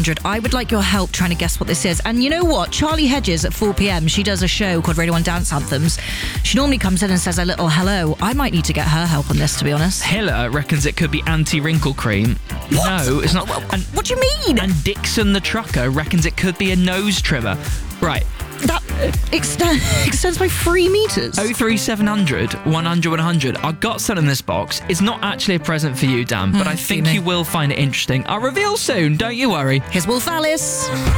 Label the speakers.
Speaker 1: 100. I would like your help trying to guess what this is. And you know what? Charlie Hedges at 4 p.m, she does a show called Radio 1 Dance Anthems. She normally comes in and says a little hello. I might need to get her help on this, to be honest.
Speaker 2: Hiller reckons it could be anti-wrinkle cream.
Speaker 1: What?
Speaker 2: No, it's not. And,
Speaker 1: what do you mean?
Speaker 2: And Dixon the trucker reckons it could be a nose trimmer. Right.
Speaker 1: That extends by 3 meters.
Speaker 2: 03700 100 100. I got something in this box. It's not actually a present for you, Dan, but I think you will find it interesting. I'll reveal soon, don't you worry.
Speaker 1: Here's Wolf Alice.